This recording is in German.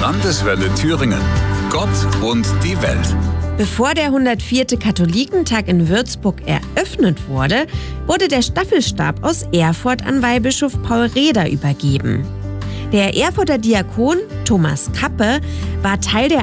Landeswelle Thüringen. Gott und die Welt. Bevor der 104. Katholikentag in Würzburg eröffnet wurde, wurde der Staffelstab aus Erfurt an Weihbischof Paul Reder übergeben. Der Erfurter Diakon Thomas Kappe war Teil der